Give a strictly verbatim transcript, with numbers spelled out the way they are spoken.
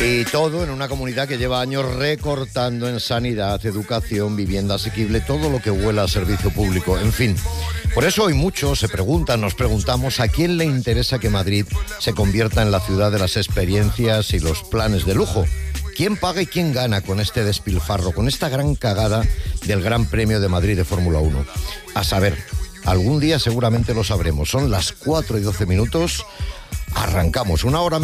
Y todo en una comunidad que lleva años recortando en sanidad, educación, vivienda asequible, todo lo que huela a servicio público, en fin. Por eso hoy muchos se preguntan, nos preguntamos a quién le interesa que Madrid se convierta en la ciudad de las experiencias y los planes de lujo. ¿Quién paga y quién gana con este despilfarro, con esta gran cagada del Gran Premio de Madrid de Fórmula uno? A saber, algún día seguramente lo sabremos. Son las cuatro y doce minutos. Arrancamos una hora